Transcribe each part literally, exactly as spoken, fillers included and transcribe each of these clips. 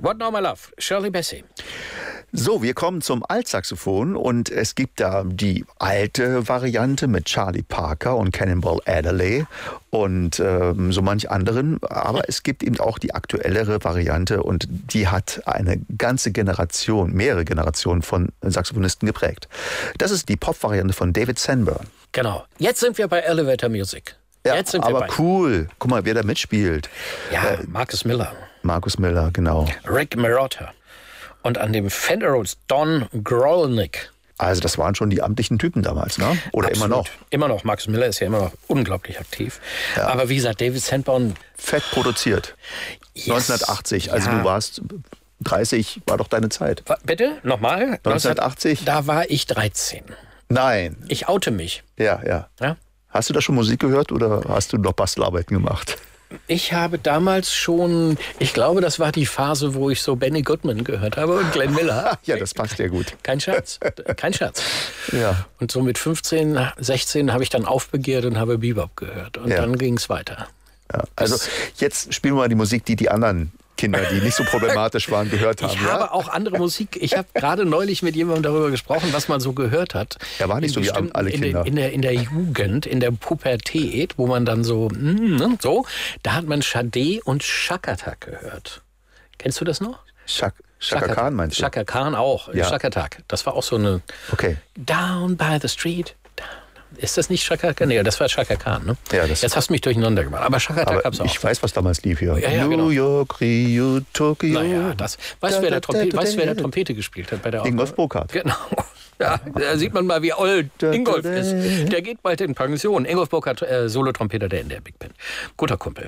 What Now My Love, Shirley Bassey. So, wir kommen zum Altsaxophon und es gibt da die alte Variante mit Charlie Parker und Cannonball Adderley und ähm, so manch anderen. Aber es gibt eben auch die aktuellere Variante und die hat eine ganze Generation, mehrere Generationen von Saxophonisten geprägt. Das ist die Pop-Variante von David Sanborn. Genau. Jetzt sind wir bei Elevator Music. Ja, Jetzt sind wir aber bei. Cool. Guck mal, wer da mitspielt. Ja, äh, Marcus Miller. Marcus Miller, genau. Rick Marotta. Und an dem Fender Rhodes Don Grolnick. Also das waren schon die amtlichen Typen damals, ne? Oder Absolut. immer noch? Immer noch. Marcus Miller ist ja immer noch unglaublich aktiv. Ja. Aber wie gesagt, David Sanborn... Fett produziert. Yes. neunzehnhundertachtzig. Also ja. du warst dreißig, war doch deine Zeit. Bitte? Nochmal? neunzehnhundertachtzig? Da war ich dreizehn. Nein. Ich oute mich. Ja, ja. Ja? Hast du da schon Musik gehört oder hast du noch Bastelarbeiten gemacht? Ich habe damals schon, ich glaube, das war die Phase, wo ich so Benny Goodman gehört habe und Glenn Miller. Ja, das passt ja gut. Kein Scherz, kein Scherz. Ja. Und so mit fünfzehn, sechzehn habe ich dann aufbegehrt und habe Bebop gehört. Und ja. dann ging es weiter. Ja. Also jetzt spielen wir mal die Musik, die die anderen Kinder, die nicht so problematisch waren, gehört haben. Ich ja? habe auch andere Musik. Ich habe gerade neulich mit jemandem darüber gesprochen, was man so gehört hat. Er war nicht so wie alle Kinder. In der, in der Jugend, in der Pubertät, wo man dann so, mm, so, da hat man Sade und Shakatak gehört. Kennst du das noch? Shak Chaka Khan meinst du? Chaka Khan auch. Ja. Shakatak. Das war auch so eine... Okay. Down by the street. Ist das nicht Chaka Khan? Nee, das war Chaka Khan, ne? Ja, das Jetzt hast du mich durcheinander gemacht. Aber Shakatak gab's auch. Ich weiß, was damals lief hier. Ja, ja, New genau. York, Rio, Tokio. Naja, das. Weißt du, wer, der Trompete, weißt, wer der Trompete gespielt hat bei der Ingolf Burkhardt. Genau. Ja, da sieht man mal, wie old Ingolf ist. Der geht bald in Pension. Ingolf Burkhardt, äh, Solotrompeter der in der Big Band. Guter Kumpel.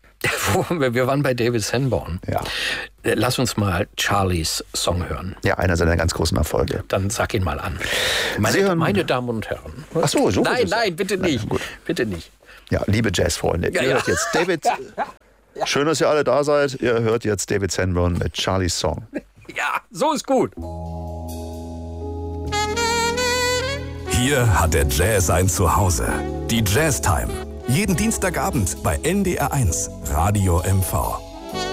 Wir waren bei David Sanborn. Ja. Lass uns mal Charlies Song hören. Ja, einer seiner ganz großen Erfolge. Dann sag ihn mal an. Meine, meine Damen und Herren. Ach so, so Nein, ist nein, bitte nicht. Nein, bitte nicht. Ja, liebe Jazzfreunde, Ja, ihr ja. hört jetzt David. Schön, dass ihr alle da seid. Ihr hört jetzt David Sanborn mit Charlies Song. Ja, so ist gut. Hier hat der Jazz ein Zuhause. Die Jazz Time. Jeden Dienstagabend bei N D R eins Radio M V.